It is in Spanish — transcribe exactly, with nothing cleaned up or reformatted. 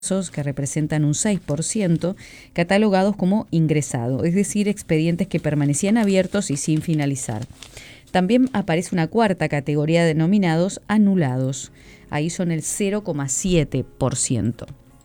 que representan un seis por ciento, catalogados como ingresado, es decir, expedientes que permanecían abiertos y sin finalizar. También aparece una cuarta categoría denominados anulados. Ahí son el cero coma siete por ciento.